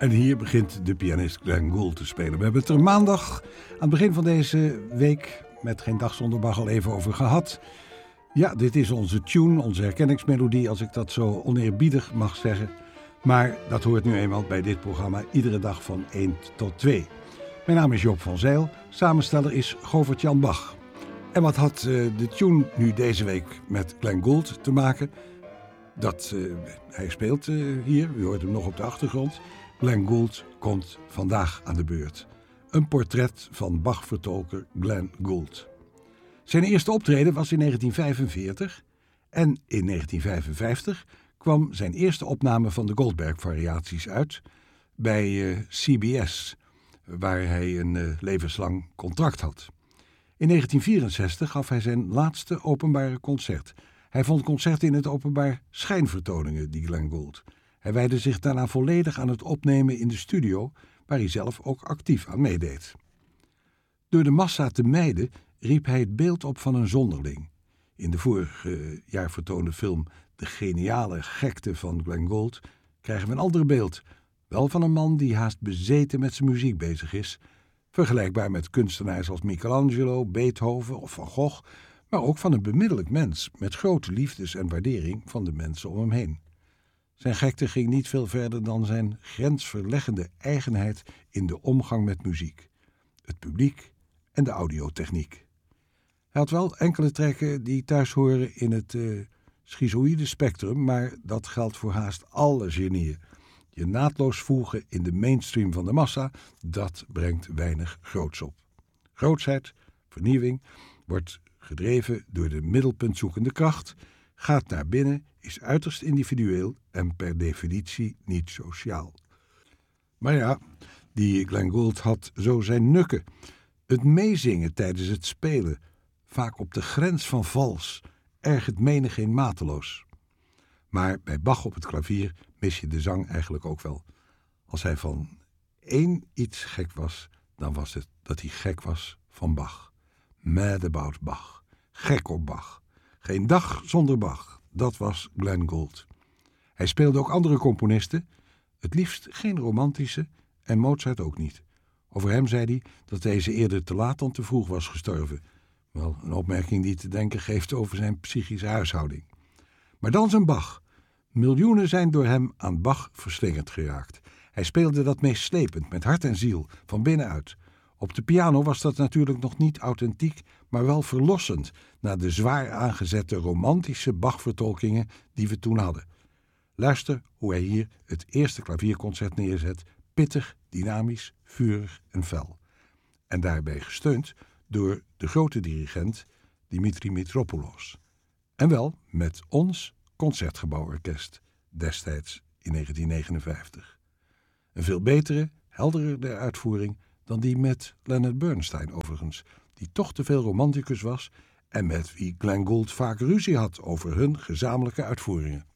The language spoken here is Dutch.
En hier begint de pianist Glenn Gould te spelen. We hebben het er maandag aan het begin van deze week met Geen Dag Zonder Bach al even over gehad. Ja, dit is onze tune, onze herkenningsmelodie, als ik dat zo oneerbiedig mag zeggen. Maar dat hoort nu eenmaal bij dit programma iedere dag van 1 tot 2. Mijn naam is Joop van Zijl, samensteller is Govert-Jan Bach. En wat had de tune nu deze week met Glenn Gould te maken? Hij speelt hier, u hoort hem nog op de achtergrond. Glenn Gould komt vandaag aan de beurt. Een portret van Bach-vertolker Glenn Gould. Zijn eerste optreden was in 1945 en in 1955 kwam zijn eerste opname van de Goldberg-variaties uit bij CBS, waar hij een levenslang contract had. In 1964 gaf hij zijn laatste openbare concert. Hij vond concerten in het openbaar schijnvertoningen, die Glenn Gould. Hij wijdde zich daarna volledig aan het opnemen in de studio, waar hij zelf ook actief aan meedeed. Door de massa te mijden riep hij het beeld op van een zonderling. In de vorig jaar vertoonde film De geniale gekte van Glenn Gould krijgen we een ander beeld. Wel van een man die haast bezeten met zijn muziek bezig is. Vergelijkbaar met kunstenaars als Michelangelo, Beethoven of Van Gogh, maar ook van een bemiddelijk mens met grote liefdes en waardering van de mensen om hem heen. Zijn gekte ging niet veel verder dan zijn grensverleggende eigenheid in de omgang met muziek, het publiek en de audiotechniek. Hij had wel enkele trekken die thuis horen in het schizoïde spectrum, maar dat geldt voor haast alle genieën. Je naadloos voegen in de mainstream van de massa, dat brengt weinig groots op. Grootsheid, vernieuwing, wordt gedreven door de middelpuntzoekende kracht, gaat naar binnen, is uiterst individueel en per definitie niet sociaal. Maar ja, die Glenn Gould had zo zijn nukken. Het meezingen tijdens het spelen, vaak op de grens van vals, ergert menigeen mateloos. Maar bij Bach op het klavier mis je de zang eigenlijk ook wel. Als hij van één iets gek was, dan was het dat hij gek was van Bach. Mad about Bach. Gek op Bach. Geen dag zonder Bach. Dat was Glenn Gould. Hij speelde ook andere componisten, het liefst geen romantische en Mozart ook niet. Over hem zei hij dat deze eerder te laat dan te vroeg was gestorven. Wel, een opmerking die te denken geeft over zijn psychische huishouding. Maar dan zijn Bach. Miljoenen zijn door hem aan Bach verslingerd geraakt. Hij speelde dat meeslepend, met hart en ziel, van binnenuit. Op de piano was dat natuurlijk nog niet authentiek, maar wel verlossend na de zwaar aangezette romantische Bach-vertolkingen die we toen hadden. Luister hoe hij hier het eerste klavierconcert neerzet, pittig, dynamisch, vurig en fel. En daarbij gesteund door de grote dirigent Dimitri Mitropoulos. En wel met ons Concertgebouworkest, destijds in 1959. Een veel betere, helderder uitvoering dan die met Leonard Bernstein overigens, die toch te veel romanticus was en met wie Glenn Gould vaak ruzie had over hun gezamenlijke uitvoeringen.